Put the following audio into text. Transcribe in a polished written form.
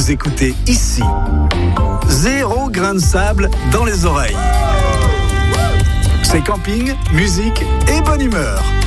vous écoutez ici. 0 grain de sable dans les oreilles. C'est camping, musique et bonne humeur.